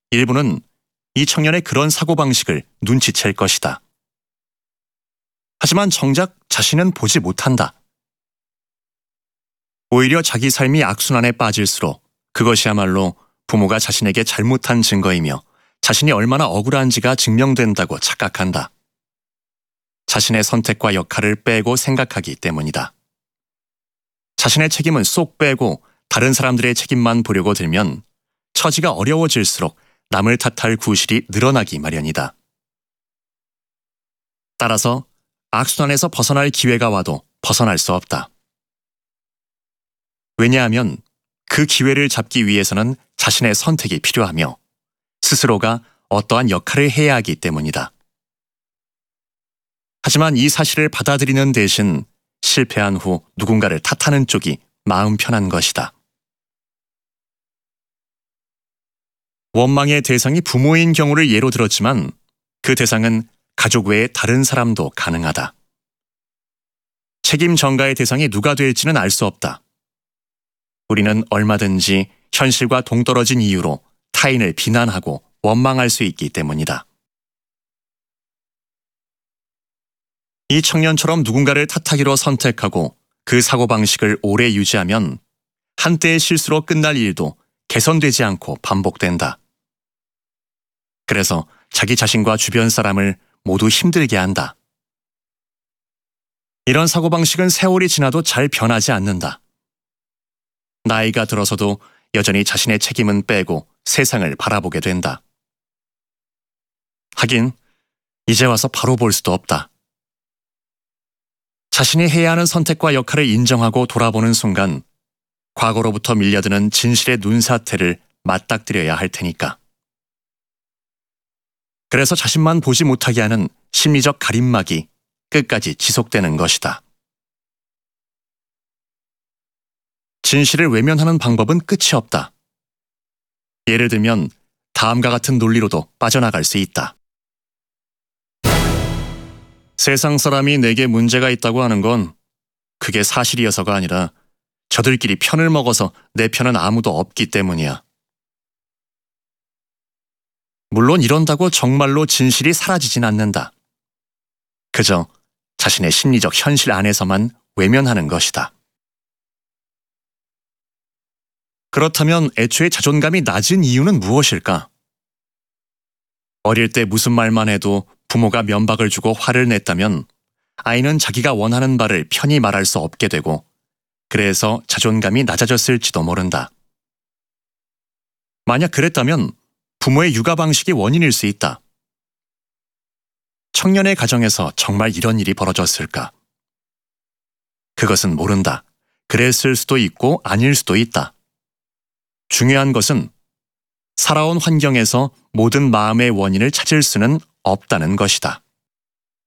일부는 이 청년의 그런 사고방식을 눈치챌 것이다. 하지만 정작 자신은 보지 못한다. 오히려 자기 삶이 악순환에 빠질수록 그것이야말로 부모가 자신에게 잘못한 증거이며 자신이 얼마나 억울한지가 증명된다고 착각한다. 자신의 선택과 역할을 빼고 생각하기 때문이다. 자신의 책임은 쏙 빼고 다른 사람들의 책임만 보려고 들면 처지가 어려워질수록 남을 탓할 구실이 늘어나기 마련이다. 따라서 악순환에서 벗어날 기회가 와도 벗어날 수 없다. 왜냐하면 그 기회를 잡기 위해서는 자신의 선택이 필요하며 스스로가 어떠한 역할을 해야 하기 때문이다. 하지만 이 사실을 받아들이는 대신 실패한 후 누군가를 탓하는 쪽이 마음 편한 것이다. 원망의 대상이 부모인 경우를 예로 들었지만 그 대상은 가족 외에 다른 사람도 가능하다. 책임 전가의 대상이 누가 될지는 알 수 없다. 우리는 얼마든지 현실과 동떨어진 이유로 타인을 비난하고 원망할 수 있기 때문이다. 이 청년처럼 누군가를 탓하기로 선택하고 그 사고방식을 오래 유지하면 한때의 실수로 끝날 일도 개선되지 않고 반복된다. 그래서 자기 자신과 주변 사람을 모두 힘들게 한다. 이런 사고방식은 세월이 지나도 잘 변하지 않는다. 나이가 들어서도 여전히 자신의 책임은 빼고 세상을 바라보게 된다. 하긴 이제 와서 바로 볼 수도 없다. 자신이 해야 하는 선택과 역할을 인정하고 돌아보는 순간 과거로부터 밀려드는 진실의 눈사태를 맞닥뜨려야 할 테니까. 그래서 자신만 보지 못하게 하는 심리적 가림막이 끝까지 지속되는 것이다. 진실을 외면하는 방법은 끝이 없다. 예를 들면 다음과 같은 논리로도 빠져나갈 수 있다. 세상 사람이 내게 문제가 있다고 하는 건 그게 사실이어서가 아니라 저들끼리 편을 먹어서 내 편은 아무도 없기 때문이야. 물론 이런다고 정말로 진실이 사라지진 않는다. 그저 자신의 심리적 현실 안에서만 외면하는 것이다. 그렇다면 애초에 자존감이 낮은 이유는 무엇일까? 어릴 때 무슨 말만 해도 부모가 면박을 주고 화를 냈다면 아이는 자기가 원하는 바를 편히 말할 수 없게 되고 그래서 자존감이 낮아졌을지도 모른다. 만약 그랬다면 부모의 육아 방식이 원인일 수 있다. 청년의 가정에서 정말 이런 일이 벌어졌을까? 그것은 모른다. 그랬을 수도 있고 아닐 수도 있다. 중요한 것은 살아온 환경에서 모든 마음의 원인을 찾을 수는 없다는 것이다.